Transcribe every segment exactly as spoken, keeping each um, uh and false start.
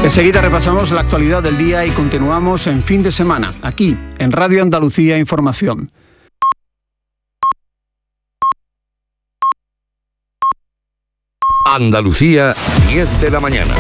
Enseguida repasamos la actualidad del día y continuamos en fin de semana, aquí, en Radio Andalucía Información. Andalucía, diez de la mañana.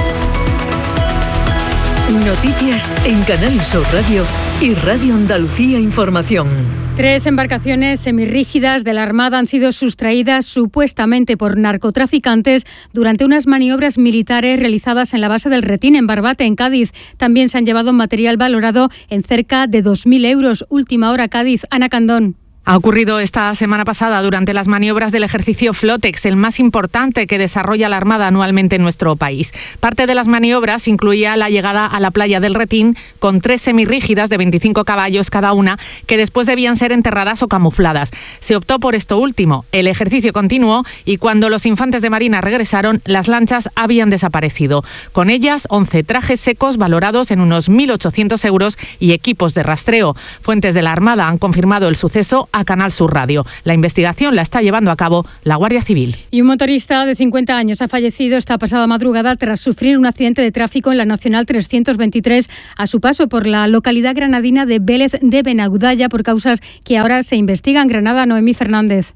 Noticias en Canal Sur Radio y Radio Andalucía Información. Tres embarcaciones semirrígidas de la Armada han sido sustraídas supuestamente por narcotraficantes durante unas maniobras militares realizadas en la base del Retín, en Barbate, en Cádiz. También se han llevado material valorado en cerca de dos mil euros. Última hora, Cádiz. Ana Candón. Ha ocurrido esta semana pasada durante las maniobras del ejercicio Flotex, el más importante que desarrolla la Armada anualmente en nuestro país. Parte de las maniobras incluía la llegada a la playa del Retín con tres semirrígidas de veinticinco caballos cada una, que después debían ser enterradas o camufladas. Se optó por esto último. El ejercicio continuó y cuando los infantes de Marina regresaron, las lanchas habían desaparecido. Con ellas, once trajes secos valorados en unos mil ochocientos euros y equipos de rastreo. Fuentes de la Armada han confirmado el suceso a Canal Sur Radio. La investigación la está llevando a cabo la Guardia Civil. Y un motorista de cincuenta años ha fallecido esta pasada madrugada tras sufrir un accidente de tráfico en la Nacional trescientos veintitrés a su paso por la localidad granadina de Vélez de Benaudalla por causas que ahora se investigan. Granada, Noemí Fernández.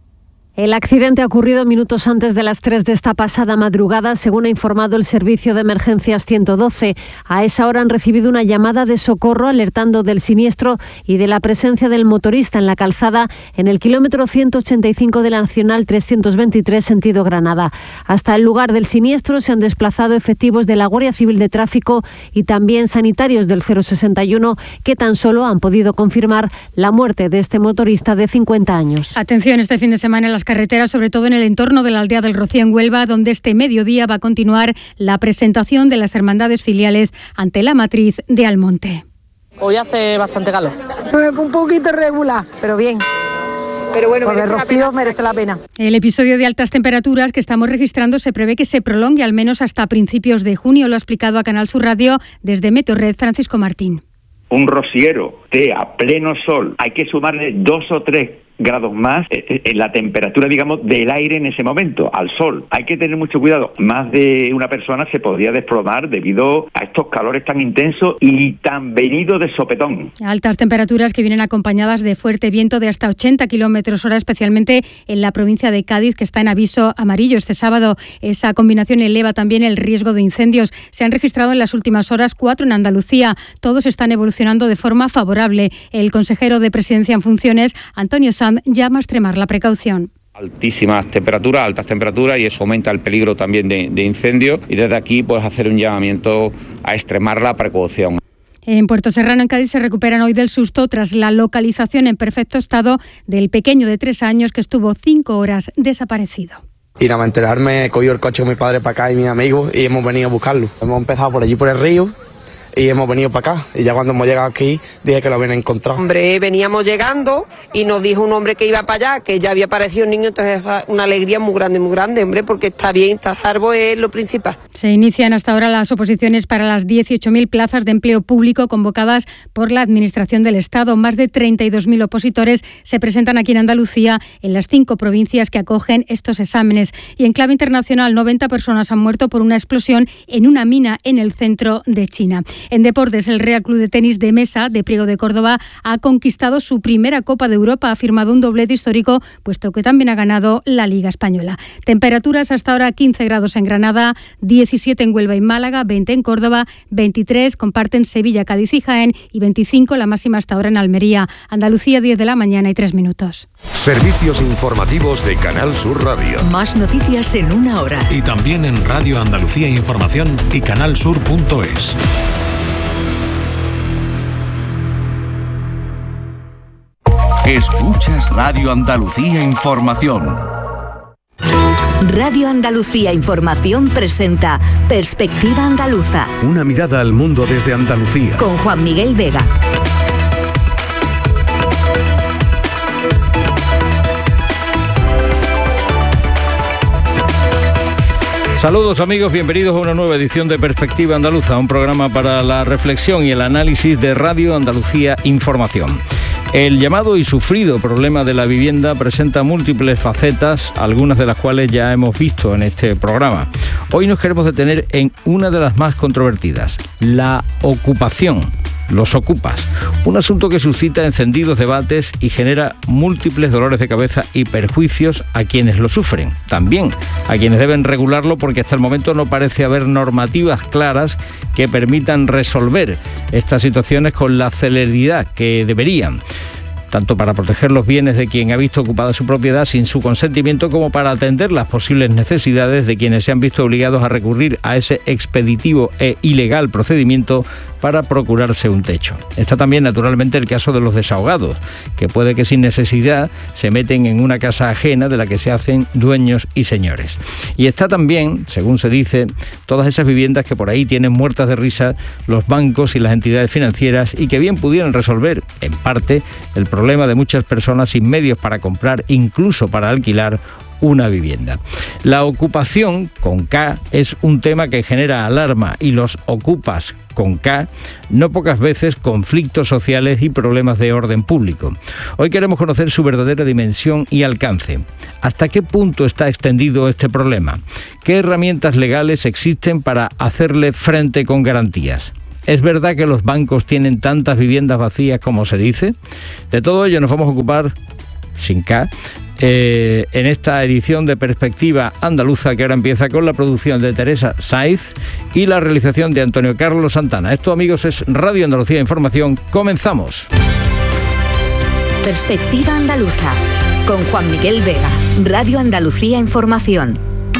El accidente ha ocurrido minutos antes de las tres de esta pasada madrugada, según ha informado el Servicio de Emergencias ciento doce. A esa hora han recibido una llamada de socorro alertando del siniestro y de la presencia del motorista en la calzada en el kilómetro ciento ochenta y cinco de la Nacional trescientos veintitrés, sentido Granada. Hasta el lugar del siniestro se han desplazado efectivos de la Guardia Civil de Tráfico y también sanitarios del cero sesenta y uno, que tan solo han podido confirmar la muerte de este motorista de cincuenta años. Atención este fin de semana en las carreteras, sobre todo en el entorno de la aldea del Rocío en Huelva, donde este mediodía va a continuar la presentación de las hermandades filiales ante la matriz de Almonte. Hoy hace bastante calor. Un poquito regular, pero bien. Pero bueno, porque el Rocío merece la pena. El episodio de altas temperaturas que estamos registrando se prevé que se prolongue al menos hasta principios de junio. Lo ha explicado a Canal Sur Radio desde Meteorred Francisco Martín. Un rociero de a pleno sol, hay que sumarle dos o tres grados más en la temperatura, digamos, del aire en ese momento, al sol. Hay que tener mucho cuidado. Más de una persona se podría desplomar debido a estos calores tan intensos y tan venidos de sopetón. Altas temperaturas que vienen acompañadas de fuerte viento de hasta ochenta kilómetros hora, especialmente en la provincia de Cádiz, que está en aviso amarillo este sábado. Esa combinación eleva también el riesgo de incendios. Se han registrado en las últimas horas cuatro en Andalucía. Todos están evolucionando de forma favorable. El consejero de Presidencia en funciones, Antonio Sanz, llama a extremar la precaución. Altísimas temperaturas, altas temperaturas, y eso aumenta el peligro también de, de incendio, y desde aquí pues hacer un llamamiento a extremar la precaución. En Puerto Serrano, en Cádiz, se recuperan hoy del susto tras la localización en perfecto estado del pequeño de tres años que estuvo cinco horas desaparecido. Y nada más enterarme, he cogido el coche con mi padre para acá y mis amigos y hemos venido a buscarlo. Hemos empezado por allí por el río y hemos venido para acá, y ya cuando hemos llegado aquí dije que lo habían encontrado. Hombre, veníamos llegando y nos dijo un hombre que iba para allá, que ya había aparecido un niño, entonces una alegría muy grande, muy grande, hombre, porque está bien, está salvo, es lo principal. Se inician hasta ahora las oposiciones para las dieciocho mil plazas de empleo público convocadas por la Administración del Estado. Más de treinta y dos mil opositores se presentan aquí en Andalucía, en las cinco provincias que acogen estos exámenes. Y en clave internacional, noventa personas han muerto por una explosión en una mina en el centro de China. En deportes, el Real Club de Tenis de Mesa de Priego de Córdoba ha conquistado su primera Copa de Europa, ha firmado un doblete histórico, puesto que también ha ganado la Liga Española. Temperaturas hasta ahora quince grados en Granada, diecisiete en Huelva y Málaga, veinte en Córdoba, veintitrés comparten Sevilla, Cádiz y Jaén y veinticinco la máxima hasta ahora en Almería. Andalucía, diez de la mañana y tres minutos. Servicios informativos de Canal Sur Radio. Más noticias en una hora. Y también en Radio Andalucía Información y canalsur punto es. Escuchas Radio Andalucía Información. Radio Andalucía Información presenta Perspectiva Andaluza. Una mirada al mundo desde Andalucía. Con Juan Miguel Vega. Saludos amigos, bienvenidos a una nueva edición de Perspectiva Andaluza, un programa para la reflexión y el análisis de Radio Andalucía Información. El llamado y sufrido problema de la vivienda presenta múltiples facetas, algunas de las cuales ya hemos visto en este programa. Hoy nos queremos detener en una de las más controvertidas, la ocupación. Los ocupas, un asunto que suscita encendidos debates y genera múltiples dolores de cabeza y perjuicios a quienes lo sufren. También a quienes deben regularlo, porque hasta el momento no parece haber normativas claras que permitan resolver estas situaciones con la celeridad que deberían, tanto para proteger los bienes de quien ha visto ocupada su propiedad sin su consentimiento, como para atender las posibles necesidades de quienes se han visto obligados a recurrir a ese expeditivo e ilegal procedimiento para procurarse un techo. Está también, naturalmente, el caso de los desahogados, que puede que sin necesidad se meten en una casa ajena de la que se hacen dueños y señores. Y está también, según se dice, todas esas viviendas que por ahí tienen muertas de risa los bancos y las entidades financieras y que bien pudieran resolver, en parte, el problema de muchas personas sin medios para comprar, incluso para alquilar, una vivienda. La ocupación, con K, es un tema que genera alarma, y los ocupas, con K, no pocas veces conflictos sociales y problemas de orden público. Hoy queremos conocer su verdadera dimensión y alcance. ¿Hasta qué punto está extendido este problema? ¿Qué herramientas legales existen para hacerle frente con garantías? ¿Es verdad que los bancos tienen tantas viviendas vacías como se dice? De todo ello nos vamos a ocupar, sin K, eh, en esta edición de Perspectiva Andaluza, que ahora empieza con la producción de Teresa Saiz y la realización de Antonio Carlos Santana. Esto, amigos, es Radio Andalucía Información. Comenzamos. Perspectiva Andaluza, con Juan Miguel Vega. Radio Andalucía Información.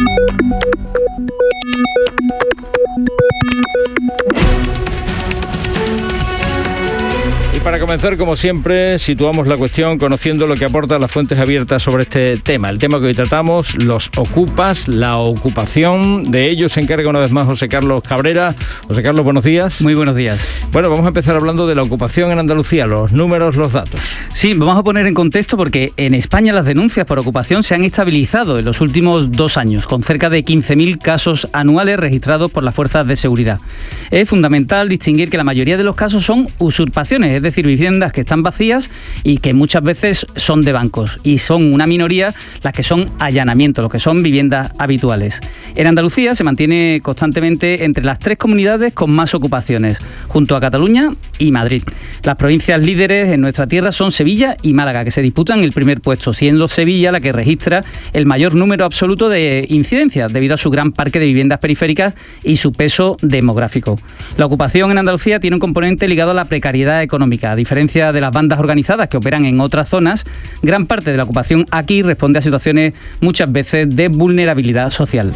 Para comenzar, como siempre, situamos la cuestión conociendo lo que aportan las fuentes abiertas sobre este tema. El tema que hoy tratamos, los ocupas, la ocupación. De ello se encarga una vez más José Carlos Cabrera. José Carlos, buenos días. Muy buenos días. Bueno, vamos a empezar hablando de la ocupación en Andalucía, los números, los datos. Sí, vamos a poner en contexto porque en España las denuncias por ocupación se han estabilizado en los últimos dos años, con cerca de quince mil casos anuales registrados por las fuerzas de seguridad. Es fundamental distinguir que la mayoría de los casos son usurpaciones, es decir, Es decir, viviendas que están vacías y que muchas veces son de bancos, y son una minoría las que son allanamientos, los que son viviendas habituales. En Andalucía se mantiene constantemente entre las tres comunidades con más ocupaciones, junto a Cataluña y Madrid. Las provincias líderes en nuestra tierra son Sevilla y Málaga, que se disputan el primer puesto, siendo Sevilla la que registra el mayor número absoluto de incidencias debido a su gran parque de viviendas periféricas y su peso demográfico. La ocupación en Andalucía tiene un componente ligado a la precariedad económica. A diferencia de las bandas organizadas que operan en otras zonas, gran parte de la ocupación aquí responde a situaciones muchas veces de vulnerabilidad social.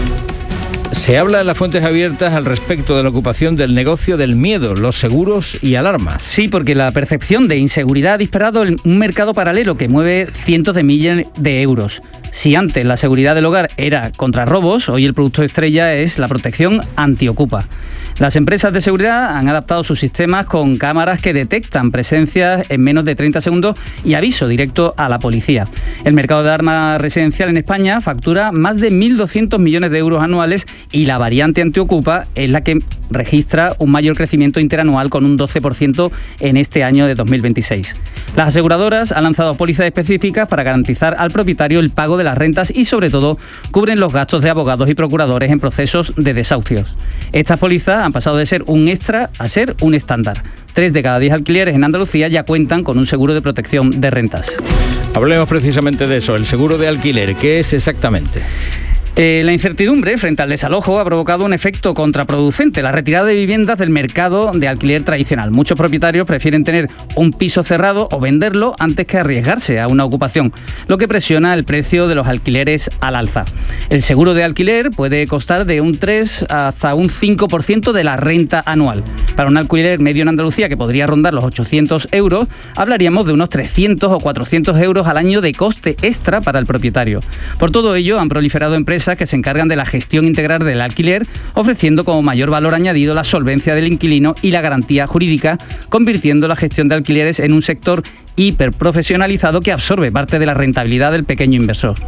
Se habla en las fuentes abiertas al respecto de la ocupación del negocio del miedo, los seguros y alarmas. Sí, porque la percepción de inseguridad ha disparado en un mercado paralelo que mueve cientos de millones de euros. Si antes la seguridad del hogar era contra robos, hoy el producto estrella es la protección antiocupa. Las empresas de seguridad han adaptado sus sistemas con cámaras que detectan presencias en menos de treinta segundos y aviso directo a la policía. El mercado de armas residencial en España factura más de mil doscientos millones de euros anuales, y la variante antiocupa es la que registra un mayor crecimiento interanual, con un doce por ciento en este año de dos mil veintiséis. Las aseguradoras han lanzado pólizas específicas para garantizar al propietario el pago de las rentas y, sobre todo, cubren los gastos de abogados y procuradores en procesos de desahucios. Estas pólizas han pasado de ser un extra a ser un estándar. Tres de cada diez alquileres en Andalucía ya cuentan con un seguro de protección de rentas. Hablemos precisamente de eso, el seguro de alquiler. ¿Qué es exactamente? Eh, la incertidumbre frente al desalojo ha provocado un efecto contraproducente, la retirada de viviendas del mercado de alquiler tradicional. Muchos propietarios prefieren tener un piso cerrado o venderlo antes que arriesgarse a una ocupación, lo que presiona el precio de los alquileres al alza. El seguro de alquiler puede costar de un tres hasta un cinco por ciento de la renta anual. Para un alquiler medio en Andalucía, que podría rondar los ochocientos euros, hablaríamos de unos trescientos o cuatrocientos euros al año de coste extra para el propietario. Por todo ello, han proliferado empresas que se encargan de la gestión integral del alquiler, ofreciendo como mayor valor añadido la solvencia del inquilino y la garantía jurídica, convirtiendo la gestión de alquileres en un sector hiperprofesionalizado que absorbe parte de la rentabilidad del pequeño inversor.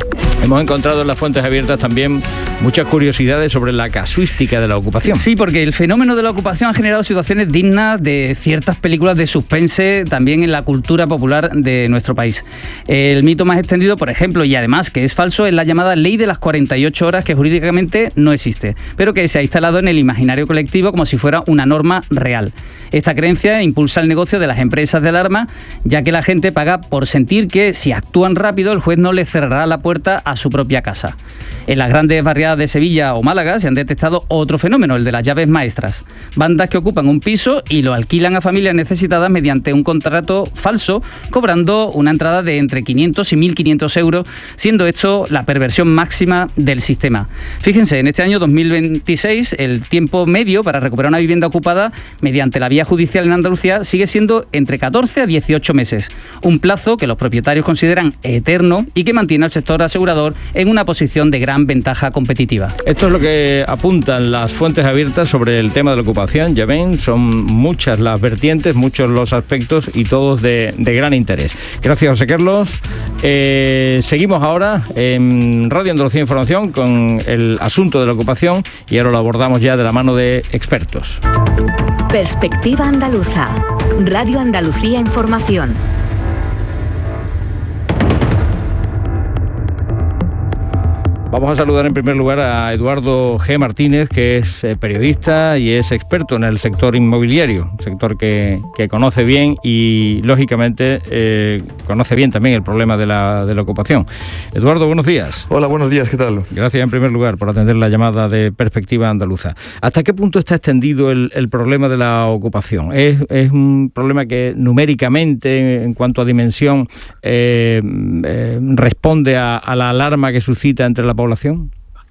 Hemos encontrado en las fuentes abiertas también muchas curiosidades sobre la casuística de la ocupación. Sí, porque el fenómeno de la ocupación ha generado situaciones dignas de ciertas películas de suspense también en la cultura popular de nuestro país. El mito más extendido, por ejemplo, y además que es falso, es la llamada ley de las cuarenta y ocho horas, que jurídicamente no existe, pero que se ha instalado en el imaginario colectivo como si fuera una norma real. Esta creencia impulsa el negocio de las empresas de alarma, ya que la gente paga por sentir que si actúan rápido el juez no les cerrará la puerta a su propia casa. En las grandes barriadas de Sevilla o Málaga se han detectado otro fenómeno, el de las llaves maestras. Bandas que ocupan un piso y lo alquilan a familias necesitadas mediante un contrato falso, cobrando una entrada de entre quinientos y mil quinientos euros, siendo esto la perversión máxima del sistema. Fíjense, en este año dos mil veintiséis el tiempo medio para recuperar una vivienda ocupada mediante la vía judicial en Andalucía sigue siendo entre catorce a dieciocho meses, un plazo que los propietarios consideran eterno y que mantiene al sector asegurador en una posición de gran ventaja competitiva. Esto es lo que apuntan las fuentes abiertas sobre el tema de la ocupación. Ya ven, son muchas las vertientes, muchos los aspectos y todos de, de gran interés. Gracias, José Carlos. Eh, seguimos ahora en Radio Andalucía Información con el asunto de la ocupación y ahora lo abordamos ya de la mano de expertos. Perspectiva Andaluza. Radio Andalucía Información. Vamos a saludar en primer lugar a Eduardo G. Martínez, que es periodista y es experto en el sector inmobiliario, un sector que, que conoce bien y, lógicamente, eh, conoce bien también el problema de la, de la ocupación. Eduardo, buenos días. Hola, buenos días, ¿qué tal? Gracias en primer lugar por atender la llamada de Perspectiva Andaluza. ¿Hasta qué punto está extendido el, el problema de la ocupación? ¿Es, es un problema que numéricamente, en cuanto a dimensión, eh, eh, responde a, a la alarma que suscita entre la población?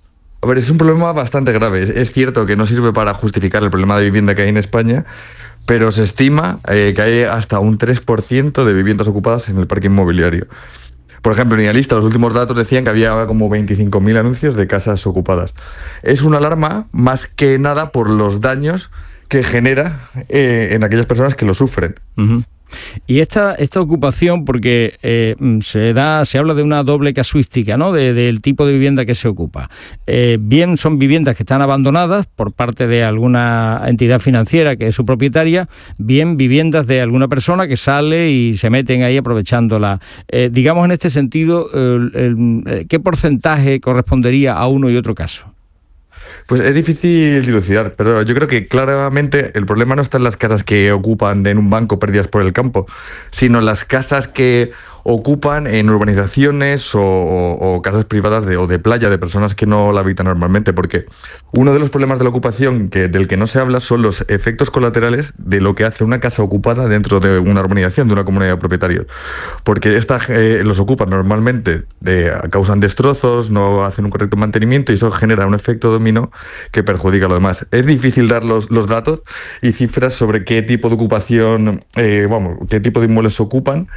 A ver, es un problema bastante grave. Es, es cierto que no sirve para justificar el problema de vivienda que hay en España, pero se estima eh, que hay hasta un tres por ciento de viviendas ocupadas en el parque inmobiliario. Por ejemplo, en Idealista los últimos datos decían que había como veinticinco mil anuncios de casas ocupadas. Es una alarma más que nada por los daños que genera eh, en aquellas personas que lo sufren. Uh-huh. Y esta, esta ocupación, porque eh, se da, se habla de una doble casuística, ¿no? De, del tipo de vivienda que se ocupa. Eh, bien son viviendas que están abandonadas por parte de alguna entidad financiera que es su propietaria, bien viviendas de alguna persona que sale y se meten ahí aprovechándola. Eh, digamos, en este sentido, eh, el, ¿qué porcentaje correspondería a uno y otro caso? Pues es difícil dilucidar, pero yo creo que claramente el problema no está en las casas que ocupan en un banco perdidas por el campo, sino en las casas que ocupan en urbanizaciones o, o, o casas privadas de, o de playa de personas que no la habitan normalmente, porque uno de los problemas de la ocupación que, del que no se habla son los efectos colaterales de lo que hace una casa ocupada dentro de una urbanización, de una comunidad de propietarios, porque esta, eh, los ocupan normalmente, eh, causan destrozos, no hacen un correcto mantenimiento y eso genera un efecto dominó que perjudica a lo demás. Es difícil dar los, los datos y cifras sobre qué tipo de ocupación, eh, vamos, qué tipo de inmuebles se ocupan,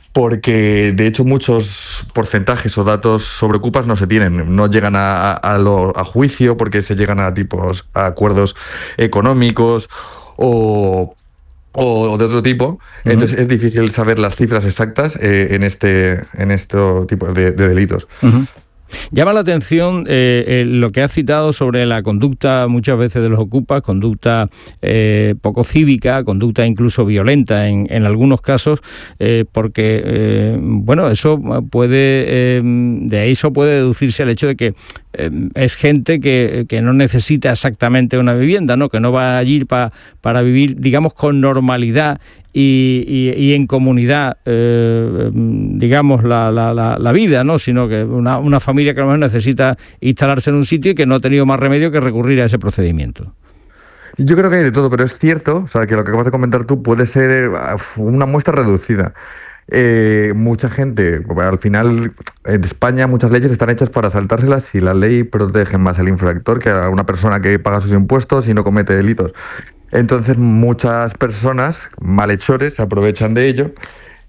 porque de hecho muchos porcentajes o datos sobre ocupas no se tienen, no llegan a, a, lo, a juicio porque se llegan a tipos a acuerdos económicos o, o de otro tipo. Uh-huh. Entonces es difícil saber las cifras exactas eh, en este en este tipo de, de delitos. Uh-huh. Llama la atención eh, eh, lo que has citado sobre la conducta muchas veces de los ocupas, conducta eh, poco cívica, conducta incluso violenta en, en algunos casos, eh, porque eh, bueno, eso puede, eh, de ahí eso puede deducirse al hecho de que eh, es gente que, que no necesita exactamente una vivienda, ¿no? Que no va allí pa, para vivir, digamos, con normalidad Y, y, y en comunidad, eh, digamos, la, la, la, la vida, ¿no? Sino que una, una familia que a lo mejor necesita instalarse en un sitio y que no ha tenido más remedio que recurrir a ese procedimiento. Yo creo que hay de todo, pero es cierto, o sea, que lo que acabas de comentar tú puede ser una muestra reducida. Eh, mucha gente, al final en España muchas leyes están hechas para saltárselas y la ley protege más al infractor que a una persona que paga sus impuestos y no comete delitos. Entonces muchas personas, malhechores, se aprovechan de ello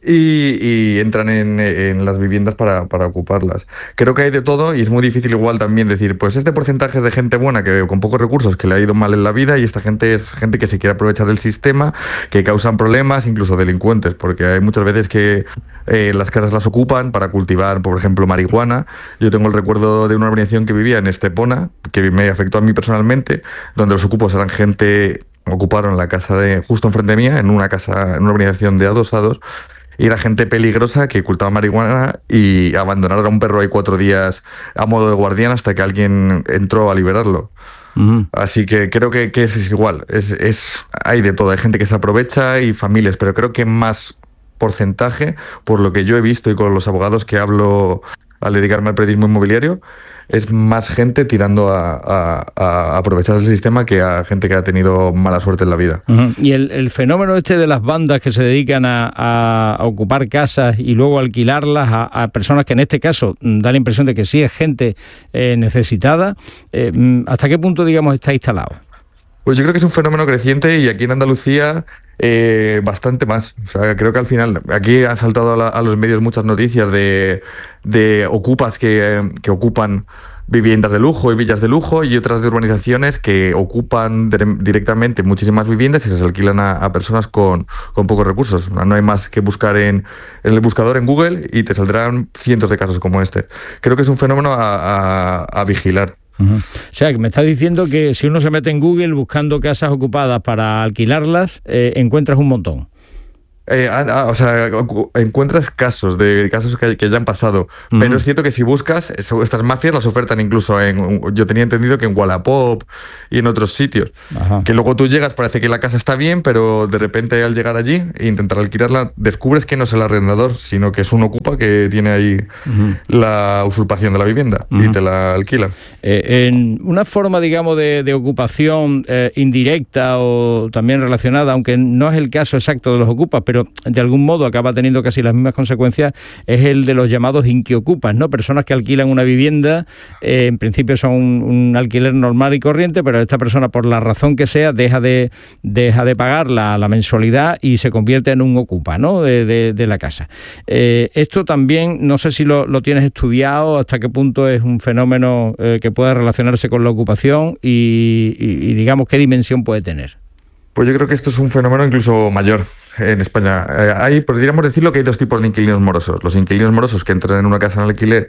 Y, y entran en, en las viviendas para, para ocuparlas. Creo que hay de todo y es muy difícil igual también decir, pues este porcentaje es de gente buena que con pocos recursos que le ha ido mal en la vida y esta gente es gente que se quiere aprovechar del sistema, que causan problemas, incluso delincuentes, porque hay muchas veces que eh, las casas las ocupan para cultivar, por ejemplo, marihuana. Yo tengo el recuerdo de una urbanización que vivía en Estepona, que me afectó a mí personalmente, donde los ocupos eran gente, ocuparon la casa de justo enfrente mía, en una casa, en una urbanización de adosados, y era gente peligrosa que ocultaba marihuana y abandonaron a un perro ahí cuatro días a modo de guardián hasta que alguien entró a liberarlo. Uh-huh. Así que creo que, que es igual, es, es, hay de todo, hay gente que se aprovecha y familias, pero creo que más porcentaje, por lo que yo he visto y con los abogados que hablo al dedicarme al periodismo inmobiliario, es más gente tirando a, a, a aprovechar el sistema que a gente que ha tenido mala suerte en la vida. Uh-huh. Y el, el fenómeno este de las bandas que se dedican a, a ocupar casas y luego alquilarlas a, a personas que en este caso da la impresión de que sí es gente eh, necesitada, eh, ¿hasta qué punto, digamos, está instalado? Pues yo creo que es un fenómeno creciente y aquí en Andalucía eh, bastante más. O sea, creo que al final aquí han saltado a, la, a los medios muchas noticias de, de ocupas que, que ocupan viviendas de lujo y villas de lujo y otras de urbanizaciones que ocupan de, directamente muchísimas viviendas y se alquilan a, a personas con, con pocos recursos. No hay más que buscar en, en el buscador en Google y te saldrán cientos de casos como este. Creo que es un fenómeno a, a, a vigilar. Uh-huh. O sea, que me estás diciendo que si uno se mete en Google buscando casas ocupadas para alquilarlas, eh, encuentras un montón. Eh, ah, o sea, encuentras casos de casos que, que ya han pasado, uh-huh. Pero es cierto que si buscas, estas mafias las ofertan incluso en, yo tenía entendido que en Wallapop y en otros sitios, uh-huh. Que luego tú llegas, parece que la casa está bien, pero de repente al llegar allí e intentar alquilarla, descubres que no es el arrendador, sino que es un ocupa que tiene ahí uh-huh. la usurpación de la vivienda, uh-huh. Y te la alquilan. Eh, en una forma, digamos, de, de ocupación eh, indirecta o también relacionada, aunque no es el caso exacto de los ocupas, pero de algún modo acaba teniendo casi las mismas consecuencias, es el de los llamados inquiocupas, ¿no? Personas que alquilan una vivienda, eh, en principio son un, un alquiler normal y corriente, pero esta persona, por la razón que sea, deja de, deja de pagar la, la mensualidad y se convierte en un ocupa, ¿no? de, de, de la casa. Eh, esto también, no sé si lo, lo tienes estudiado, hasta qué punto es un fenómeno eh, que pueda relacionarse con la ocupación y, y, y digamos, qué dimensión puede tener. Pues yo creo que esto es un fenómeno incluso mayor en España. Eh, hay, podríamos decirlo que hay dos tipos de inquilinos morosos. Los inquilinos morosos que entran en una casa en alquiler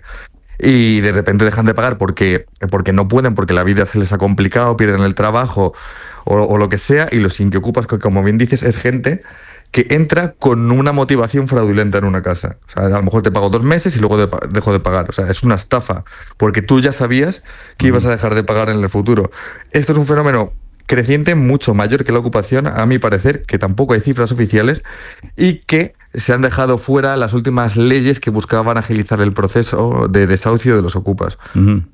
y de repente dejan de pagar porque, porque no pueden, porque la vida se les ha complicado, pierden el trabajo o, o lo que sea, y los inquiocupas, que como bien dices, es gente que entra con una motivación fraudulenta en una casa. O sea, a lo mejor te pago dos meses y luego de, dejo de pagar. O sea, es una estafa, porque tú ya sabías que ibas a dejar de pagar en el futuro. Esto es un fenómeno creciente, mucho mayor que la ocupación, a mi parecer, que tampoco hay cifras oficiales, y que se han dejado fuera las últimas leyes que buscaban agilizar el proceso de desahucio de los ocupas. Uh-huh.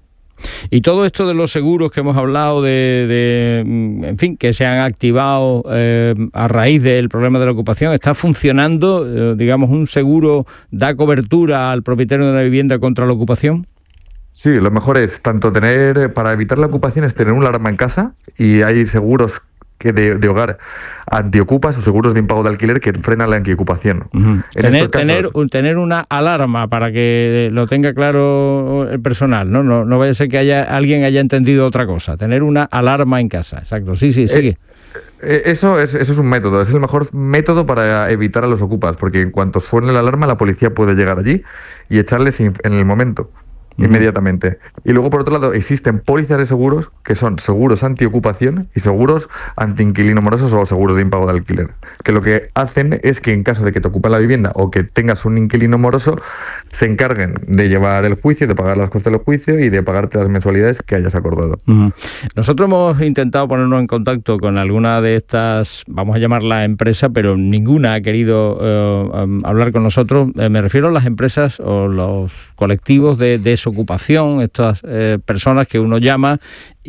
Y todo esto de los seguros que hemos hablado, de, de en fin, que se han activado eh, a raíz del problema de la ocupación, ¿está funcionando? Eh, digamos, ¿un seguro da cobertura al propietario de una vivienda contra la ocupación? Sí, lo mejor es tanto tener, para evitar la ocupación, es tener una alarma en casa, y hay seguros que de, de hogar antiocupas o seguros de impago de alquiler que frenan la antiocupación. Uh-huh. Tener, casos, tener, tener una alarma para que lo tenga claro el personal, ¿no? No, no vaya a ser que haya alguien haya entendido otra cosa. Tener una alarma en casa, exacto. Sí, sí, sigue. Eh, Eso es, eso es un método, es el mejor método para evitar a los ocupas, porque en cuanto suene la alarma, la policía puede llegar allí y echarles en el momento. Inmediatamente. Y luego, por otro lado, existen pólizas de seguros que son seguros antiocupación y seguros anti-inquilino morosos o seguros de impago de alquiler, que lo que hacen es que en caso de que te ocupen la vivienda o que tengas un inquilino moroso, se encarguen de llevar el juicio, de pagar las costas del juicio y de pagarte las mensualidades que hayas acordado. Uh-huh. Nosotros hemos intentado ponernos en contacto con alguna de estas, vamos a llamarla empresa, pero ninguna ha querido uh, um, hablar con nosotros. Eh, me refiero a las empresas o los colectivos de, de eso ocupación, estas eh, personas que uno llama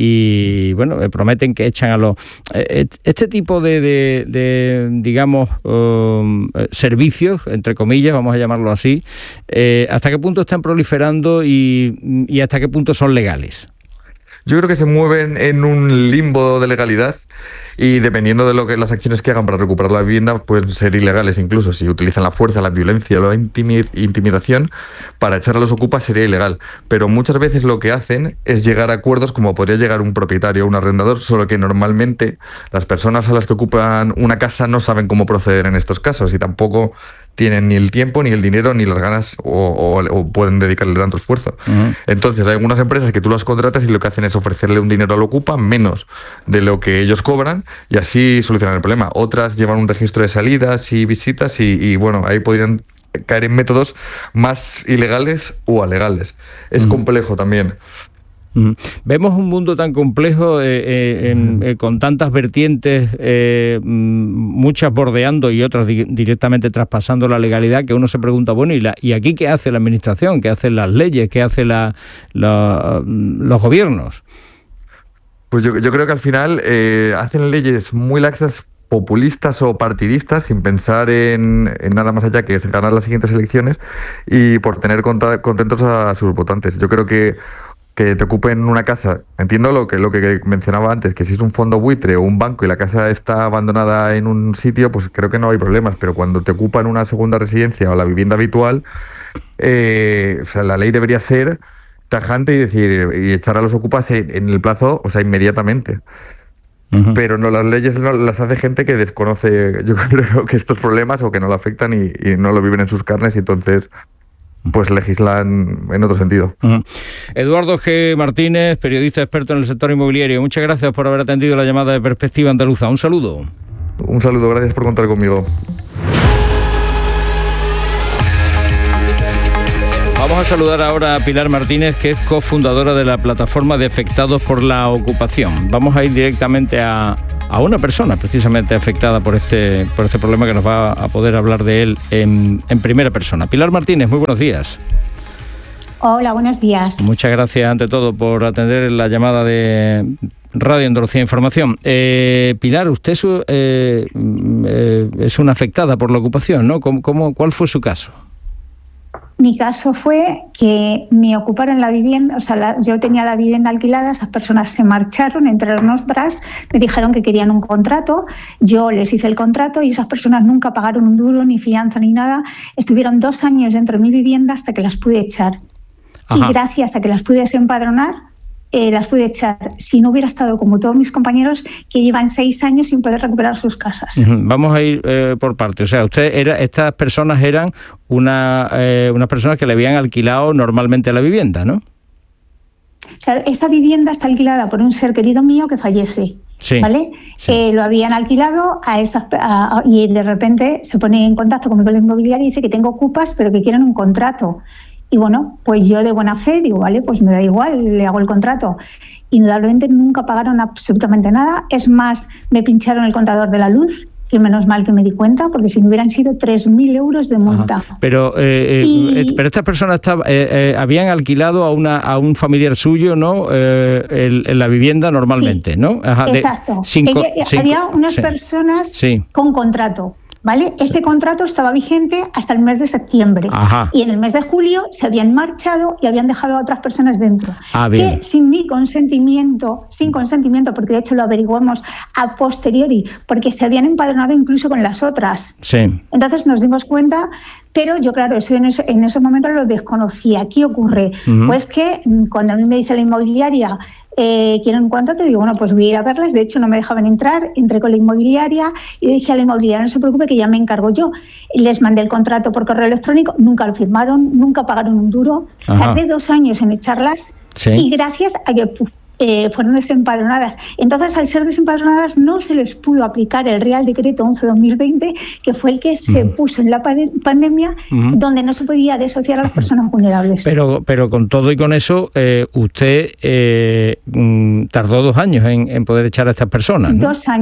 y bueno, eh, prometen que echan a los... Eh, este tipo de, de, de digamos, um, servicios, entre comillas, vamos a llamarlo así, eh, ¿hasta qué punto están proliferando y, y hasta qué punto son legales? yo creo que se mueven en un limbo de legalidad y dependiendo de lo que las acciones que hagan para recuperar la vivienda pueden ser ilegales incluso. Si utilizan la fuerza, la violencia o la intimi- intimidación para echar a los ocupas sería ilegal. Pero muchas veces lo que hacen es llegar a acuerdos como podría llegar un propietario o un arrendador, solo que normalmente las personas a las que ocupan una casa no saben cómo proceder en estos casos y tampoco tienen ni el tiempo, ni el dinero, ni las ganas o, o, o pueden dedicarle tanto esfuerzo. Uh-huh. Entonces hay algunas empresas que tú las contratas y lo que hacen es ofrecerle un dinero al ocupa menos de lo que ellos cobran y así solucionan el problema. Otras llevan un registro de salidas y visitas y, y bueno, ahí podrían caer en métodos más ilegales o alegales. Es uh-huh. complejo también. Mm. Vemos un mundo tan complejo, eh, eh, en, eh, con tantas vertientes, eh, muchas bordeando y otras di- directamente traspasando la legalidad, que uno se pregunta, bueno, ¿y, la, ¿y aquí qué hace la administración? ¿Qué hacen las leyes? ¿Qué hacen la, la, los gobiernos? Pues yo, yo creo que al final eh, hacen leyes muy laxas, populistas o partidistas, sin pensar en, en nada más allá que es ganar las siguientes elecciones y por tener contra, contentos a sus votantes. Yo creo que que te ocupen una casa, entiendo lo que lo que mencionaba antes, que si es un fondo buitre o un banco y la casa está abandonada en un sitio, pues creo que no hay problemas, pero cuando te ocupan una segunda residencia o la vivienda habitual, eh, o sea, la ley debería ser tajante y decir y echar a los ocupas en, en el plazo, o sea, inmediatamente. Uh-huh. Pero no, las leyes no las hace gente que desconoce, yo creo que estos problemas o que no lo afectan y, y no lo viven en sus carnes y entonces pues legislan en otro sentido. Uh-huh. Eduardo G. Martínez, periodista experto en el sector inmobiliario, muchas gracias por haber atendido la llamada de Perspectiva Andaluza. Un saludo. Un saludo, gracias por contar conmigo. Vamos a saludar ahora a Pilar Martínez, que es cofundadora de la plataforma de afectados por la ocupación. Vamos a ir directamente a, a una persona precisamente afectada por este, por este problema, que nos va a poder hablar de él en, en primera persona. Pilar Martínez, muy buenos días. Hola, buenos días. Muchas gracias ante todo por atender la llamada de Radio Andalucía Información. Eh, Pilar, usted es, eh, eh, es una afectada por la ocupación, ¿no? ¿Cómo, cómo, ¿Cuál fue su caso? Mi caso fue que me ocuparon la vivienda, o sea, la, yo tenía la vivienda alquilada, esas personas se marcharon, entre nosotras, me dijeron que querían un contrato, yo les hice el contrato y esas personas nunca pagaron un duro, ni fianza, ni nada. Estuvieron dos años dentro de mi vivienda hasta que las pude echar. Ajá. Y gracias a que las pude desempadronar, eh, las pude echar. Si no hubiera estado como todos mis compañeros que llevan seis años sin poder recuperar sus casas. Uh-huh. Vamos a ir eh, por partes. O sea, usted era, estas personas eran una, eh, unas personas que le habían alquilado normalmente la vivienda, ¿no? Claro, esa vivienda está alquilada por un ser querido mío que fallece. Sí, ¿vale? Sí. Eh, lo habían alquilado a esas a, a, y de repente se pone en contacto conmigo el inmobiliario y dice que tengo ocupas, pero que quieren un contrato. Y bueno, pues yo de buena fe digo, vale, pues me da igual, le hago el contrato. Indudablemente nunca pagaron absolutamente nada. Es más, me pincharon el contador de la luz, que menos mal que me di cuenta, porque si no hubieran sido tres mil euros de multa. Ajá. Pero eh, y... eh, pero estas personas estaba, eh, eh, habían alquilado a una a un familiar suyo, ¿no? Eh, el, en la vivienda normalmente, sí, ¿no? Ajá, exacto. De, sin, Ella, sin, había unas sí, personas sí. con contrato. ¿Vale? Ese contrato estaba vigente hasta el mes de septiembre. Ajá. Y en el mes de julio se habían marchado y habían dejado a otras personas dentro. Ah, bien. Que sin mi consentimiento, sin consentimiento, porque de hecho lo averiguamos a posteriori, porque se habían empadronado incluso con las otras. Sí. Entonces nos dimos cuenta, pero yo claro, eso en ese, en ese momento lo desconocía. ¿Qué ocurre? Uh-huh. Pues que cuando a mí me dice la inmobiliaria, Eh, quieren un contrato, digo, bueno, pues voy a ir a verlas. De hecho no me dejaban entrar, entré con la inmobiliaria y le dije a la inmobiliaria, no se preocupe que ya me encargo yo. Y les mandé el contrato por correo electrónico, nunca lo firmaron, nunca pagaron un duro. Ajá. Tardé dos años en echarlas. Sí. Y gracias a que eh, fueron desempadronadas. Entonces, al ser desempadronadas no se les pudo aplicar el Real Decreto once barra dos mil veinte, que fue el que se uh-huh. puso en la pande- pandemia, uh-huh. donde no se podía desociar a las personas vulnerables. Pero, pero con todo y con eso, eh, usted eh, tardó dos años en, en poder echar a estas personas, ¿no? Dos años.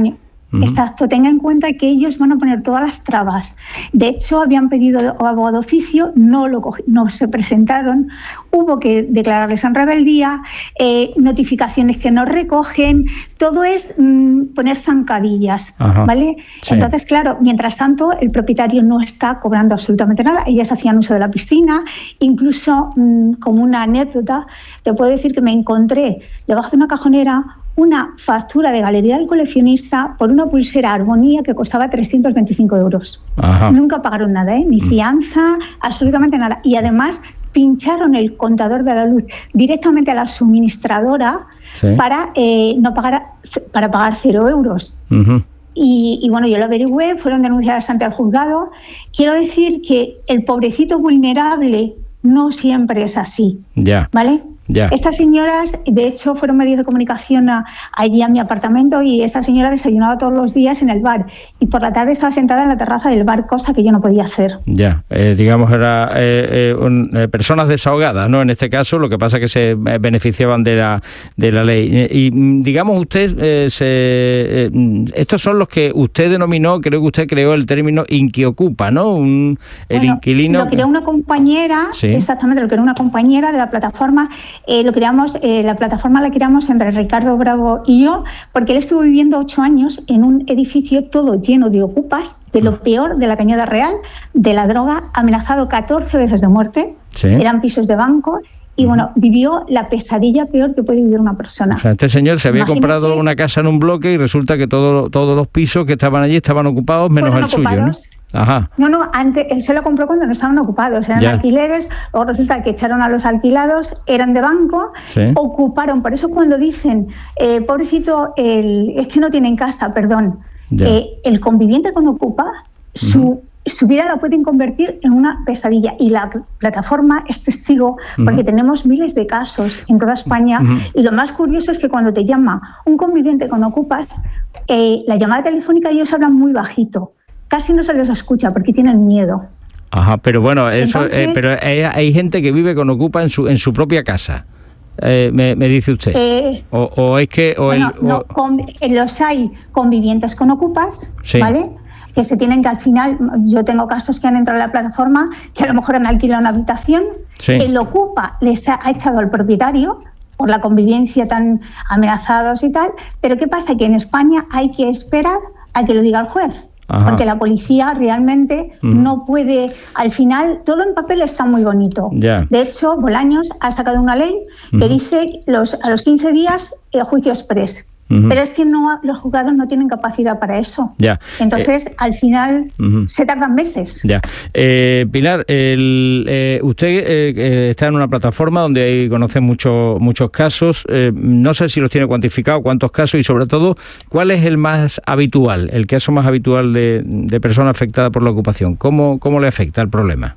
Uh-huh. Exacto, tenga en cuenta que ellos van a poner todas las trabas. De hecho, habían pedido abogado de oficio, no, lo cog- no se presentaron, hubo que declararles en rebeldía, eh, notificaciones que no recogen, todo es mmm, poner zancadillas, Ajá. ¿vale? Sí. Entonces, claro, mientras tanto, el propietario no está cobrando absolutamente nada, ellas hacían uso de la piscina, incluso mmm, como una anécdota, te puedo decir que me encontré debajo de una cajonera una factura de Galería del Coleccionista por una pulsera Armonía que costaba trescientos veinticinco euros. Ajá. Nunca pagaron nada, ¿eh? Ni fianza, absolutamente nada. Y además pincharon el contador de la luz directamente a la suministradora sí. para eh, no pagar para pagar cero euros. Uh-huh. Y, y bueno, yo lo averigüé, fueron denunciadas ante el juzgado. Quiero decir que el pobrecito vulnerable no siempre es así, ya. ¿vale? Ya. Estas señoras, de hecho, fueron medios de comunicación a, allí a mi apartamento y esta señora desayunaba todos los días en el bar y por la tarde estaba sentada en la terraza del bar, cosa que yo no podía hacer. Ya, eh, digamos, era eh, eh, un, eh, personas desahogadas, ¿no? En este caso, lo que pasa es que se beneficiaban de la de la ley. Y, y digamos, usted, eh, se, eh, estos son los que usted denominó, creo que usted creó el término inquiocupa, ¿no? Un, el bueno, inquilino. Lo creó una compañera, sí. exactamente, lo creó una compañera de la plataforma. Eh, lo creamos, eh, la plataforma la creamos entre Ricardo Bravo y yo, porque él estuvo viviendo ocho años en un edificio todo lleno de ocupas, de lo peor de la Cañada Real, de la droga, amenazado catorce veces de muerte, sí. eran pisos de banco. Y bueno, vivió la pesadilla peor que puede vivir una persona. O sea, este señor se había Imagínese, comprado una casa en un bloque y resulta que todo, todos los pisos que estaban allí estaban ocupados menos el ocupados. suyo, ¿no? Ajá. No, no, antes, él se lo compró cuando no estaban ocupados, eran ya. alquileres, luego resulta que echaron a los alquilados, eran de banco, sí. ocuparon, por eso cuando dicen, eh, pobrecito, el, es que no tienen casa, perdón, eh, el conviviente con ocupa, su... Uh-huh. su vida la pueden convertir en una pesadilla y la plataforma es testigo porque uh-huh. tenemos miles de casos en toda España uh-huh. y lo más curioso es que cuando te llama un conviviente con ocupas, eh, la llamada telefónica ellos hablan muy bajito, casi no se les escucha porque tienen miedo. Ajá, pero bueno, eso, Entonces, eh, pero hay, hay gente que vive con ocupa en su en su propia casa. Eh, me, me dice usted eh, o, o es que o bueno, el, o... no, con, los hay convivientes con ocupas, sí. ¿vale? Que se tienen que al final, yo tengo casos que han entrado a la plataforma que a lo mejor han alquilado una habitación, sí. el ocupa les ha, ha echado al propietario por la convivencia tan amenazados y tal, pero ¿qué pasa? Que en España hay que esperar a que lo diga el juez. Ajá. Porque la policía realmente uh-huh. no puede, al final todo en papel está muy bonito. Yeah. De hecho, Bolaños ha sacado una ley uh-huh. que dice los, a los quince días el juicio exprés. Uh-huh. Pero es que no, los juzgados no tienen capacidad para eso. Ya. Entonces, eh, al final, uh-huh. se tardan meses. Ya. Eh, Pilar, el, eh, usted eh, eh, está en una plataforma donde hay, conoce mucho, muchos casos. Eh, no sé si los tiene cuantificados, cuántos casos y, sobre todo, ¿cuál es el más habitual, el caso más habitual de, de persona afectada por la ocupación? ¿Cómo, cómo le afecta el problema?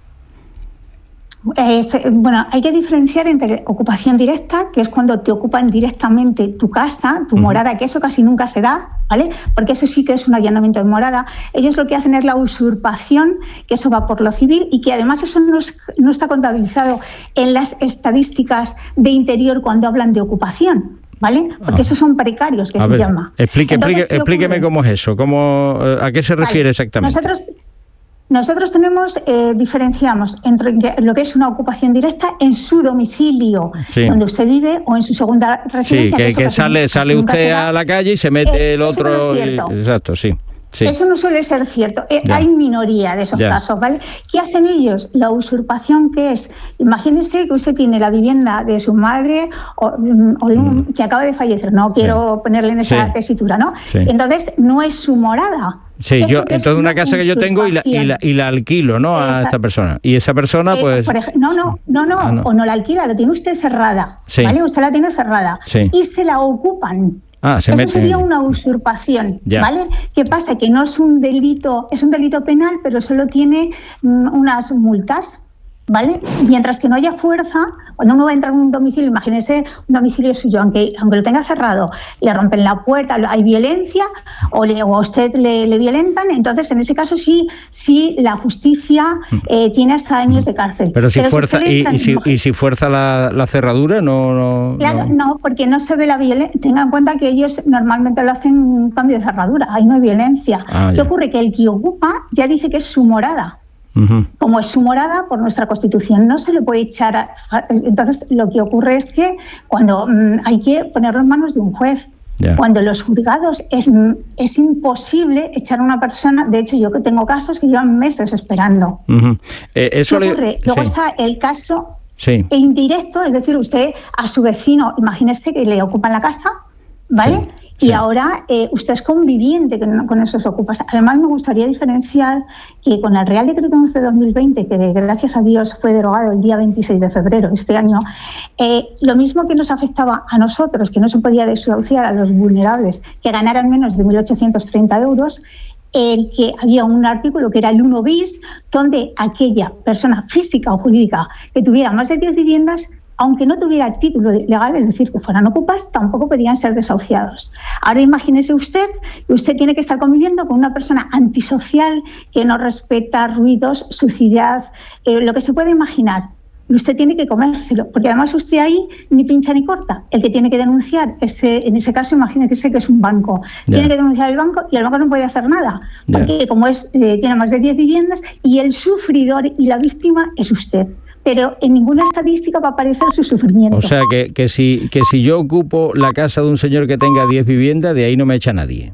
Eh, bueno, hay que diferenciar entre ocupación directa, que es cuando te ocupan directamente tu casa, tu uh-huh. morada, que eso casi nunca se da, ¿vale? Porque eso sí que es un allanamiento de morada. Ellos lo que hacen es la usurpación, que eso va por lo civil y que además eso no, es, no está contabilizado en las estadísticas de interior cuando hablan de ocupación. ¿Vale? Porque ah. esos son precarios, que a se ver, llama. Explique, Entonces, explique, explíqueme cómo es eso, cómo, ¿a qué se refiere vale. exactamente? Nosotros... Nosotros tenemos, eh, diferenciamos entre lo que es una ocupación directa en su domicilio, sí. donde usted vive, o en su segunda residencia. Sí, que, que, que sale, sale usted a la calle y se mete eh, el otro. Eso no es cierto. Y, exacto, sí. Sí. Eso no suele ser cierto. Eh, hay minoría de esos ya. casos, ¿vale? ¿Qué hacen ellos? La usurpación, que es, imagínese que usted tiene la vivienda de su madre o, o de un, mm. que acaba de fallecer. No quiero sí. ponerle en esa sí. tesitura, ¿no? Sí. Entonces, no es su morada. Sí, Eso yo, entonces una, una casa que yo tengo y la, y la, y la alquilo, ¿no? A esa, esta persona. Y esa persona, pues... Eh, ej- no, no, no, no, ah, no, o no la alquila, la tiene usted cerrada, sí. ¿vale? Usted la tiene cerrada. Sí. Y se la ocupan. Ah, se Eso mete... sería una usurpación, ya. ¿vale? ¿Qué pasa? Que no es un delito, es un delito penal, pero solo tiene mm, unas multas, ¿vale? Mientras que no haya fuerza, Cuando uno va a entrar en un domicilio, imagínese un domicilio suyo, aunque, aunque lo tenga cerrado, le rompen la puerta, hay violencia o, le, o a usted le, le violentan, entonces en ese caso sí, sí la justicia eh, tiene hasta años de cárcel. Pero si Pero fuerza, si y, y, si, y si fuerza la, la cerradura, no... no claro, no. no, porque no se ve la violencia. Tenga en cuenta que ellos normalmente lo hacen un cambio de cerradura, ahí no hay violencia. Ah, ¿Qué ocurre? Que el que ocupa ya dice que es su morada. Uh-huh. Como es su morada, por nuestra Constitución no se le puede echar a... Entonces lo que ocurre es que cuando mmm, hay que ponerlo en manos de un juez. Yeah. Cuando los juzgados es, es imposible echar a una persona. De hecho, yo que tengo casos que llevan meses esperando. Uh-huh. eh, eso ¿Qué ocurre? Le... Luego sí. está el caso sí. indirecto, es decir, usted a su vecino, imagínese que le ocupan la casa, ¿vale? Sí. Y sí. ahora eh, usted es conviviente con, con esos ocupas. Además, me gustaría diferenciar que con el Real Decreto once de dos mil veinte, que gracias a Dios fue derogado el día veintiséis de febrero de este año, eh, lo mismo que nos afectaba a nosotros, que no se podía desahuciar a los vulnerables que ganaran menos de mil ochocientos treinta euros, el que había un artículo que era el uno bis, donde aquella persona física o jurídica que tuviera más de diez viviendas, aunque no tuviera título legal, es decir, que fueran ocupas, tampoco podían ser desahuciados. Ahora imagínese usted que usted tiene que estar conviviendo con una persona antisocial que no respeta ruidos, suciedad, eh, lo que se puede imaginar. Y usted tiene que comérselo, porque además usted ahí ni pincha ni corta. El que tiene que denunciar, ese, en ese caso imagínese que es un banco, yeah. tiene que denunciar el banco y el banco no puede hacer nada, porque yeah. como es eh, tiene más de diez viviendas y el sufridor y la víctima es usted. Pero en ninguna estadística va a aparecer su sufrimiento. O sea, que, que, si, que si yo ocupo la casa de un señor que tenga diez viviendas, de ahí no me echa nadie.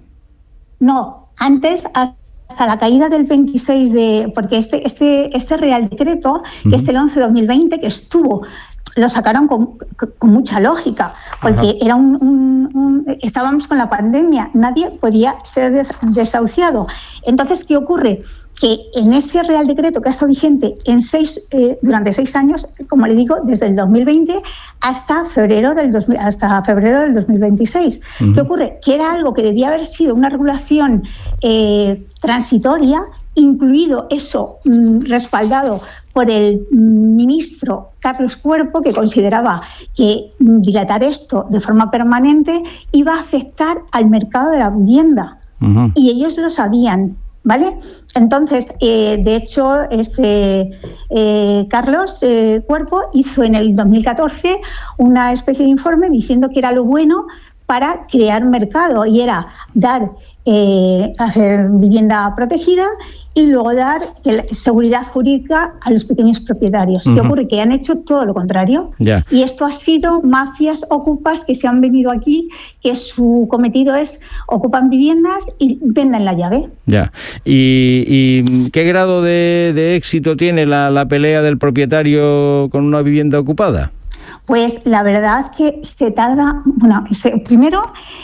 No, antes, hasta la caída del veintiséis de... Porque este, este, este Real Decreto, uh-huh. que es el once de dos mil veinte, que estuvo... Lo sacaron con, con mucha lógica, porque Ajá. era un, un, un, estábamos con la pandemia, nadie podía ser desahuciado. Entonces, ¿qué ocurre? Que en ese Real Decreto que ha estado vigente en seis, eh, durante seis años, como le digo, desde el dos mil veinte hasta febrero del, dos mil, hasta febrero del dos mil veintiséis. Uh-huh. ¿Qué ocurre? Que era algo que debía haber sido una regulación eh, transitoria, incluido eso mmm, respaldado por el ministro Carlos Cuerpo, que consideraba que dilatar esto de forma permanente iba a afectar al mercado de la vivienda. Uh-huh. Y ellos lo sabían, ¿vale? Entonces, eh, de hecho, este eh, Carlos eh, Cuerpo hizo en el dos mil catorce una especie de informe diciendo que era lo bueno para crear mercado, y era dar eh, hacer vivienda protegida y luego dar seguridad jurídica a los pequeños propietarios. Uh-huh. ¿Qué ocurre? Que han hecho todo lo contrario. Yeah. Y esto ha sido mafias ocupas que se han venido aquí, que su cometido es ocupan viviendas y venden la llave. Ya. ¿Y, y qué grado de, de éxito tiene la, la pelea del propietario con una vivienda ocupada? Pues la verdad que se tarda, bueno, se, primero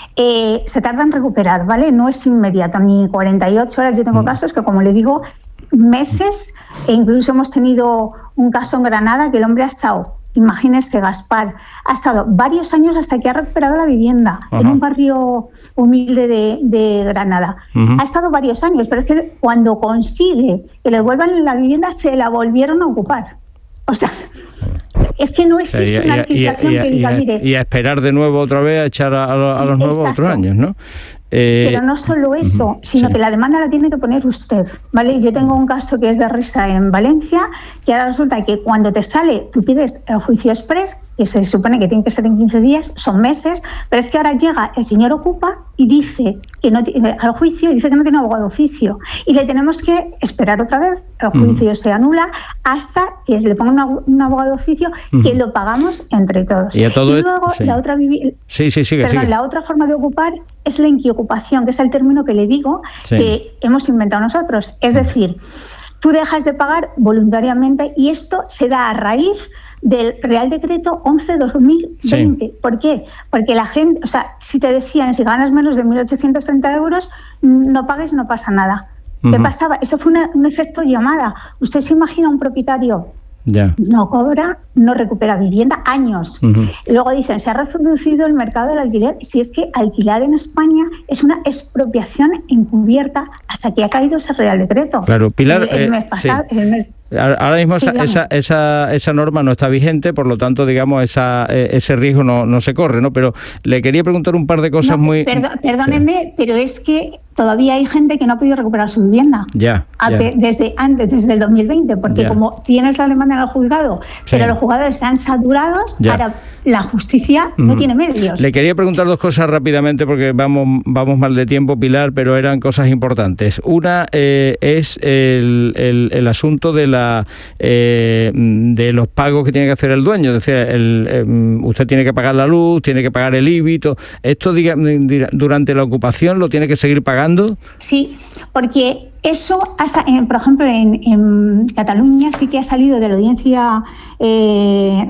eh, se tarda en recuperar, ¿vale? No es inmediato, ni cuarenta y ocho horas. Yo tengo mm. casos que, como le digo, meses, e incluso hemos tenido un caso en Granada que el hombre ha estado, imagínese, Gaspar, ha estado varios años hasta que ha recuperado la vivienda. Ajá. En un barrio humilde de, de Granada. Uh-huh. Ha estado varios años, pero es que cuando consigue que le devuelvan la vivienda, se la volvieron a ocupar. O sea, es que no existe una legislación y a, y a, que diga, y a, mire... Y a esperar de nuevo otra vez a echar a, a, a los nuevos otros años, ¿no? Eh, Pero no solo eso, sino sí. que la demanda la tiene que poner usted, ¿vale? Yo tengo un caso que es de risa en Valencia, que ahora resulta que cuando te sale, tú pides el juicio express, que se supone que tiene que ser en quince días, son meses, pero es que ahora llega el señor ocupa y dice que no tiene, al juicio, y dice que no tiene abogado de oficio, y le tenemos que esperar otra vez, el juicio uh-huh. se anula hasta que se le ponga una, un abogado de oficio, uh-huh. que lo pagamos entre todos. Y, a todo y luego es, sí. la otra vivi- sí, sí, sigue, perdón, sigue. la otra forma de ocupar es la inquiocupación, que es el término que le digo, sí. que hemos inventado nosotros. Es decir, tú dejas de pagar voluntariamente, y esto se da a raíz del Real Decreto once de dos mil veinte. Sí. ¿Por qué? Porque la gente, o sea, si te decían, si ganas menos de mil ochocientos treinta euros, no pagues, no pasa nada. Uh-huh. ¿Qué pasaba? Esto fue una, un efecto llamada. Usted se imagina un propietario Yeah. no cobra, no recupera vivienda, años. Uh-huh. Luego dicen, se ha reducido el mercado del alquiler. Si es que alquilar en España es una expropiación encubierta hasta que ha caído ese Real Decreto. Claro, Pilar, el, el mes eh, pasado, sí. el mes Ahora mismo Sí, esa, esa, esa, esa norma no está vigente, por lo tanto, digamos, esa, ese riesgo no, no se corre, ¿no? Pero le quería preguntar un par de cosas No, muy... perdón, perdónenme, sí. pero es que todavía hay gente que no ha podido recuperar su vivienda. Ya, ya. Desde antes, desde el dos mil veinte, porque ya. como tienes la demanda en el juzgado, sí. pero los juzgados están saturados, ya. ahora la justicia mm. no tiene medios. Le quería preguntar dos cosas rápidamente porque vamos, vamos mal de tiempo, Pilar, pero eran cosas importantes. Una eh, es el, el, el asunto de la eh, de los pagos que tiene que hacer el dueño. Es decir, el, eh, usted tiene que pagar la luz, tiene que pagar el I B I, todo. ¿Esto diga, durante la ocupación lo tiene que seguir pagando? Sí, porque eso, hasta, eh, por ejemplo, en, en Cataluña sí que ha salido de la audiencia, eh,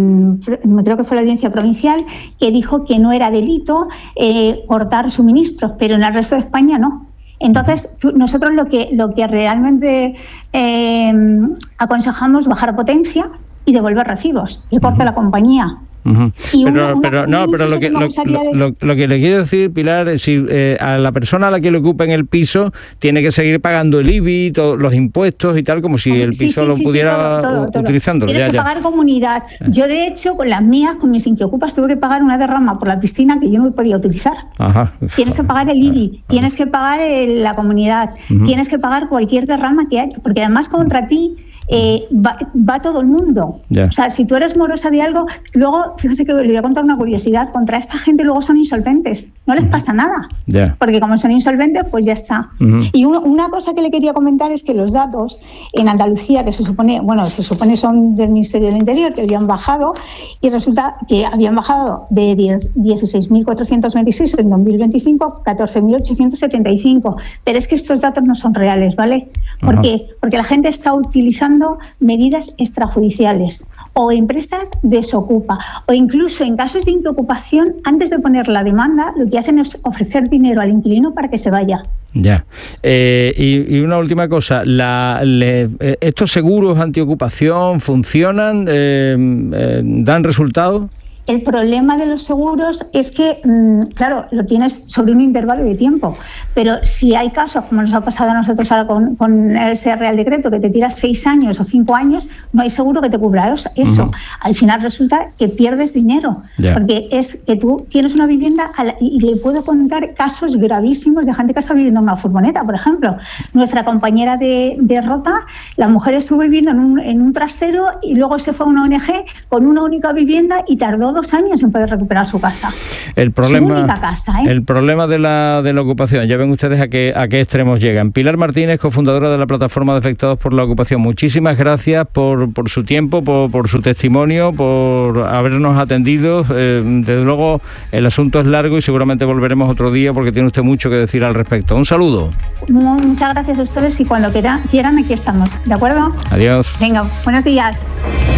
creo que fue la audiencia provincial, que dijo que no era delito eh, cortar suministros, pero en el resto de España no. Entonces, nosotros lo que, lo que realmente eh, aconsejamos bajar potencia y devolver recibos, que corte uh-huh. la compañía. Uh-huh. Pero, una, pero no, pero lo que lo, lo, lo, lo que le quiero decir, Pilar, es si eh, a la persona a la que le ocupen el piso tiene que seguir pagando el I B I, todos los impuestos y tal, como si el sí, piso sí, lo sí, pudiera sí, todo, todo, todo. utilizándolo. Tienes ya, que ya. pagar comunidad. Yo, de hecho, con las mías, con mis inquiocupas, tuve que pagar una derrama por la piscina que yo no podía utilizar. Ajá. Tienes que pagar el I B I, Ajá. tienes que pagar el, la comunidad, uh-huh. tienes que pagar cualquier derrama que haya, porque además contra ti Eh, va, va todo el mundo. Yeah. O sea, si tú eres morosa de algo, luego, fíjese que le voy a contar una curiosidad, contra esta gente luego son insolventes, no les uh-huh. pasa nada, yeah. porque como son insolventes, pues ya está. Uh-huh. Y uno, una cosa que le quería comentar es que los datos en Andalucía, que se supone, bueno, se supone son del Ministerio del Interior, que habían bajado, y resulta que habían bajado de dieciséis mil cuatrocientos veintiséis en dos mil veinticinco a catorce mil ochocientos setenta y cinco, pero es que estos datos no son reales, ¿vale? ¿Por uh-huh. qué? Porque la gente está utilizando medidas extrajudiciales o empresas desocupa, o incluso en casos de incocupación, antes de poner la demanda, lo que hacen es ofrecer dinero al inquilino para que se vaya. Ya. Eh, y, y una última cosa, la, le, eh, ¿estos seguros antiocupación funcionan? Eh, eh, ¿Dan resultados? El problema de los seguros es que, claro, lo tienes sobre un intervalo de tiempo, pero si hay casos, como nos ha pasado a nosotros ahora con, con ese Real Decreto, que te tiras seis años o cinco años, no hay seguro que te cubra eso. Uh-huh. Al final resulta que pierdes dinero, yeah. porque es que tú tienes una vivienda a la, y le puedo contar casos gravísimos de gente que está viviendo en una furgoneta, por ejemplo. Nuestra compañera de, de Rota, la mujer estuvo viviendo en un, en un trastero y luego se fue a una O N G con una única vivienda y tardó dos años en poder recuperar su casa. El problema, su única casa, ¿eh? El problema de la, de la ocupación, ya ven ustedes a qué, a qué extremos llegan. Pilar Martínez, cofundadora de la plataforma de afectados por la ocupación, muchísimas gracias por, por su tiempo, por, por su testimonio, por habernos atendido. Eh, desde luego el asunto es largo y seguramente volveremos otro día porque tiene usted mucho que decir al respecto. Un saludo. Muchas gracias a ustedes y cuando quieran, quieran aquí estamos, ¿de acuerdo? Adiós. Venga, buenos días.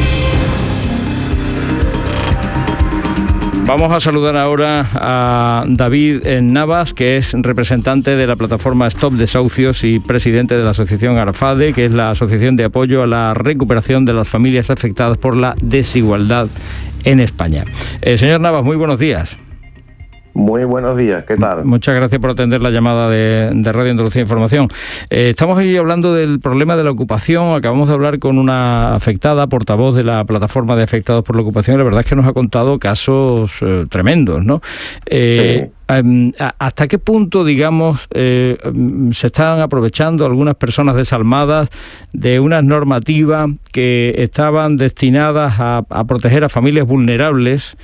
Vamos a saludar ahora a David Navas, que es representante de la plataforma Stop Desahucios y presidente de la asociación ARFADE, que es la asociación de apoyo a la recuperación de las familias afectadas por la desigualdad en España. Eh, señor Navas, muy buenos días. Muy buenos días, ¿qué tal? Muchas gracias por atender la llamada de, de Radio Andalucía Información. Eh, estamos aquí hablando del problema de la ocupación. Acabamos de hablar con una afectada, portavoz de la plataforma de afectados por la ocupación. La verdad es que nos ha contado casos eh, tremendos, ¿no? Eh, sí. ¿Hasta qué punto, digamos, eh, se están aprovechando algunas personas desalmadas de unas normativas que estaban destinadas a, a proteger a familias vulnerables,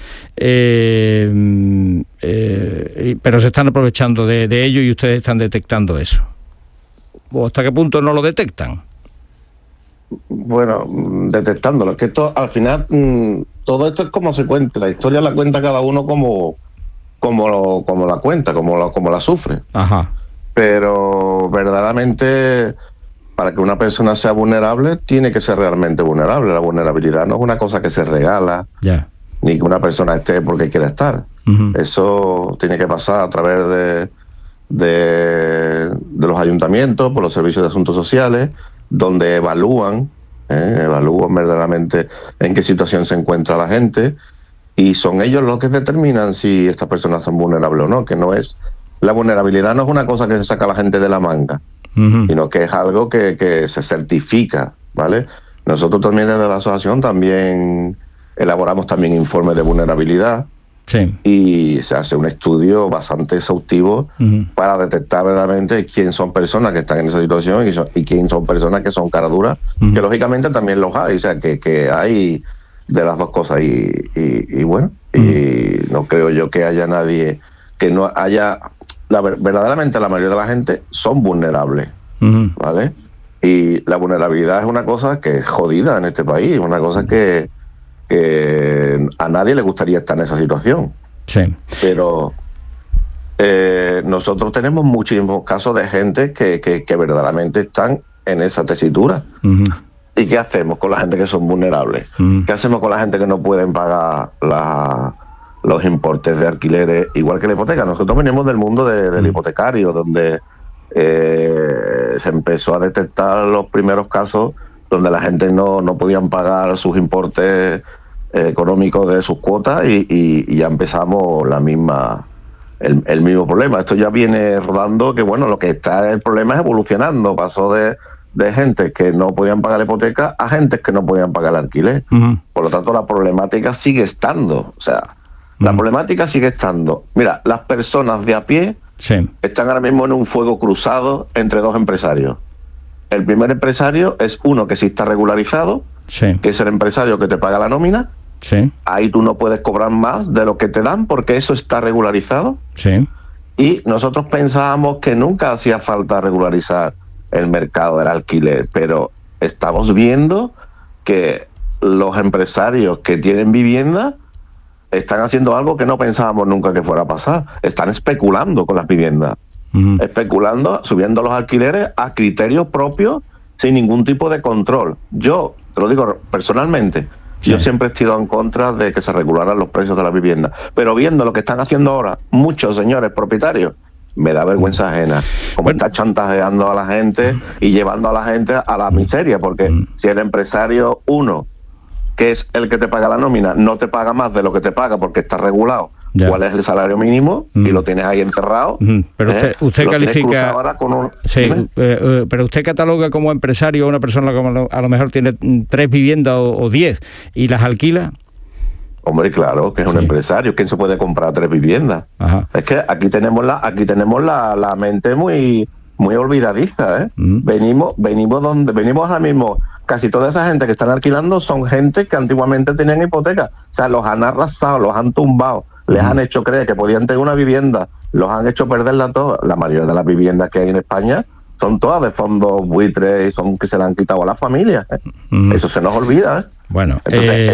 eh, eh, pero se están aprovechando de, de ello y ustedes están detectando eso? ¿O hasta qué punto no lo detectan? Bueno, detectándolo. Es que esto, al final, mmm, todo esto es como se cuenta. La historia la cuenta cada uno como... como lo, como la cuenta, como la, como la sufre. Ajá. Pero verdaderamente, para que una persona sea vulnerable, tiene que ser realmente vulnerable. La vulnerabilidad no es una cosa que se regala, yeah. ni que una persona esté porque quiera estar. Uh-huh. Eso tiene que pasar a través de, de, de los ayuntamientos, por los servicios de asuntos sociales, donde evalúan, eh, evalúan verdaderamente en qué situación se encuentra la gente, y son ellos los que determinan si estas personas son vulnerables o no, que no es... La vulnerabilidad no es una cosa que se saca a la gente de la manga. uh-huh. sino que es algo que, que se certifica, ¿vale? Nosotros también desde la asociación también elaboramos también informes de vulnerabilidad. Sí. Y se hace un estudio bastante exhaustivo uh-huh. para detectar verdaderamente quién son personas que están en esa situación y, son, y quién son personas que son caraduras, uh-huh. que lógicamente también los hay, o sea, que, que hay de las dos cosas y, y, y bueno, uh-huh. y no creo yo que haya nadie, que no haya, la, verdaderamente la mayoría de la gente son vulnerables, uh-huh. ¿vale? Y la vulnerabilidad es una cosa que es jodida en este país, una cosa que que a nadie le gustaría estar en esa situación. Sí. Pero eh, nosotros tenemos muchísimos casos de gente que, que, que verdaderamente están en esa tesitura. Uh-huh. ¿Y qué hacemos con la gente que son vulnerables? Uh-huh. ¿Qué hacemos con la gente que no pueden pagar la, los importes de alquileres igual que la hipoteca? Nosotros venimos del mundo de, del uh-huh. hipotecario, donde eh, se empezó a detectar los primeros casos donde la gente no, no podían pagar sus importes económicos de sus cuotas y, y, y ya empezamos la misma el, el mismo problema. Esto ya viene rodando, que bueno, lo que está el problema es evolucionando. Pasó de, de gente que no podían pagar la hipoteca a gente que no podían pagar el alquiler. Uh-huh. Por lo tanto, la problemática sigue estando. O sea, uh-huh. la problemática sigue estando. Mira, las personas de a pie sí. están ahora mismo en un fuego cruzado entre dos empresarios. El primer empresario es uno que sí está regularizado, sí. que es el empresario que te paga la nómina. Sí. Ahí tú no puedes cobrar más de lo que te dan porque eso está regularizado. Sí. Y nosotros pensábamos que nunca hacía falta regularizar el mercado del alquiler, pero estamos viendo que los empresarios que tienen vivienda están haciendo algo que no pensábamos nunca que fuera a pasar. Están especulando con las viviendas. Uh-huh. Especulando, subiendo los alquileres a criterios propios sin ningún tipo de control. Yo, te lo digo personalmente, sí. yo siempre he estado en contra de que se regularan los precios de la vivienda, pero viendo lo que están haciendo ahora muchos señores propietarios, me da vergüenza ajena, como bueno. está chantajeando a la gente y llevando a la gente a la miseria, porque uh-huh. si el empresario uno, que es el que te paga la nómina, no te paga más de lo que te paga porque está regulado, ya. cuál es el salario mínimo mm. y lo tienes ahí encerrado. Mm. Pero usted, ¿eh? usted califica. Ahora con un... Sí, eh, eh, pero usted cataloga como empresario a una persona que a lo mejor tiene tres viviendas o, o diez y las alquila. Hombre, claro, que es sí. un empresario. ¿Quién se puede comprar tres viviendas? Ajá. Es que aquí tenemos la, aquí tenemos la, la mente muy, muy olvidadiza, ¿eh? Mm. Venimos, venimos donde, venimos ahora mismo. Casi toda esa gente que están alquilando son gente que antiguamente tenían hipoteca. O sea, los han arrasado, los han tumbado, uh-huh. les han hecho creer que podían tener una vivienda, los han hecho perderla toda. La mayoría de las viviendas que hay en España son todas de fondos buitres y son que se le han quitado a las familias, ¿eh? Uh-huh. Eso se nos olvida, ¿eh? Bueno, entonces, eh...